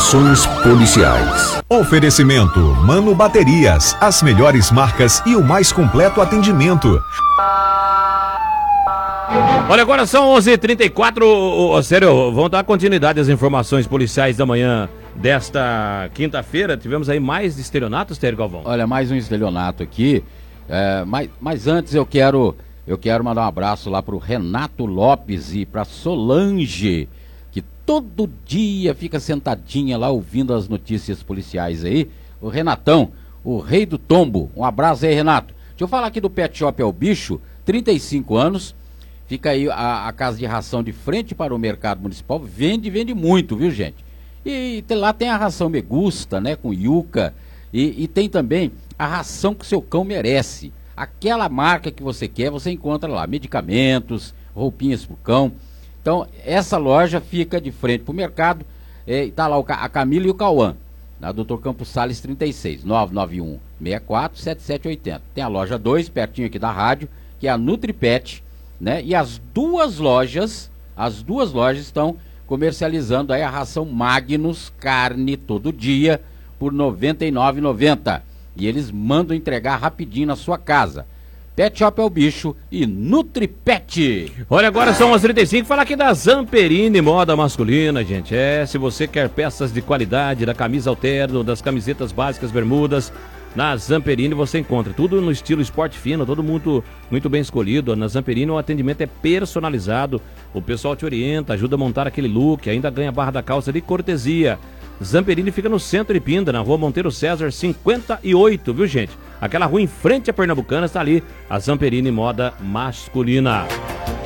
Informações policiais. Oferecimento Mano Baterias, as melhores marcas e o mais completo atendimento. Olha, agora são 11h34. Sério, vamos dar continuidade às informações policiais da manhã desta quinta-feira. Tivemos aí mais estelionatos, Tério Galvão? Olha, mais um estelionato aqui. Mas antes eu quero mandar um abraço lá pro Renato Lopes e pra Solange, que todo dia fica sentadinha lá ouvindo as notícias policiais aí. O Renatão, o rei do tombo. Um abraço aí, Renato. Deixa eu falar aqui do Pet Shop ao Bicho, 35 anos. Fica aí a casa de ração de frente para o mercado municipal. Vende muito, viu, gente? E lá tem a ração Me Gusta, né, com yuca. E tem também a ração que o seu cão merece. Aquela marca que você quer, você encontra lá. Medicamentos, roupinhas pro cão. Então, essa loja fica de frente pro mercado. Tá lá a Camila e o Cauã, na Dr. Campos Sales 36, 991-64-7780. Tem a loja 2, pertinho aqui da rádio, que é a NutriPet, né? E as duas lojas estão comercializando aí a ração Magnus carne todo dia por R$ 99,90. E eles mandam entregar rapidinho na sua casa. Pet Shop é o Bicho e NutriPet. Olha, agora são 11h35. Falar aqui da Zamperini Moda Masculina, gente. Se você quer peças de qualidade, da camisa alterno, das camisetas básicas, bermudas, na Zamperini você encontra tudo no estilo esporte fino, todo mundo muito bem escolhido. Na Zamperini o atendimento é personalizado, o pessoal te orienta, ajuda a montar aquele look, ainda ganha barra da calça de cortesia. Zamperini fica no centro de Pinda, na rua Monteiro César 58, viu, gente? Aquela rua em frente a Pernambucana está ali, a Zamperini Moda Masculina.